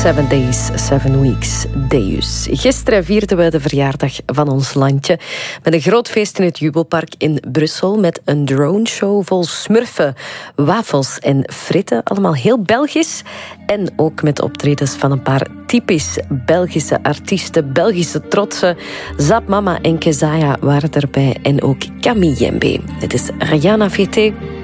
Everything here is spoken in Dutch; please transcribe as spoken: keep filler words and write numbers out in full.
Seven Days, Seven Weeks, Deus. Gisteren vierden we de verjaardag van ons landje met een groot feest in het Jubelpark in Brussel met een droneshow vol smurfen, wafels en fritten. Allemaal heel Belgisch. En ook met optredens van een paar typisch Belgische artiesten, Belgische trotsen. Zap Mama en Kezaya waren erbij en ook Camille Jembe. Dit is Rihanna V T.